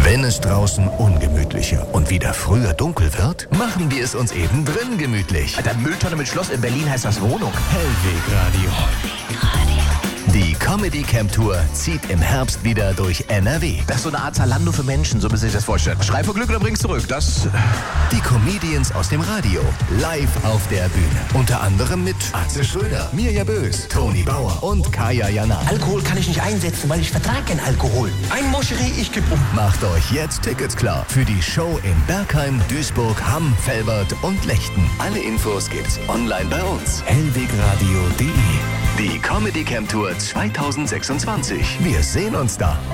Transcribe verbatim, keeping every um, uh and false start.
Wenn es draußen ungemütlicher und wieder früher dunkel wird, machen wir es uns eben drin gemütlich. Alter, Mülltonne mit Schloss, in Berlin heißt das Wohnung. Hellweg Radio. Die Comedy Camp Tour zieht im Herbst wieder durch N R W. Das ist so eine Art Zalando für Menschen, so müssen Sie sich das vorstellen. Schrei vor Glück oder bring's zurück, das... Die Comedians aus dem Radio, live auf der Bühne. Unter anderem mit Atze Schröder, Mirja Bös, Toni Bauer und Kaya Jana. Alkohol kann ich nicht einsetzen, weil ich vertrage keinen Alkohol. Ein Moscherie, ich geb um. Macht euch jetzt Tickets klar für die Show in Bergheim, Duisburg, Hamm, Velbert und Lechten. Alle Infos gibt's online bei uns. hellwegradio punkt de. Die Comedy Camp Tour zweitausendsechsundzwanzig. Wir sehen uns da.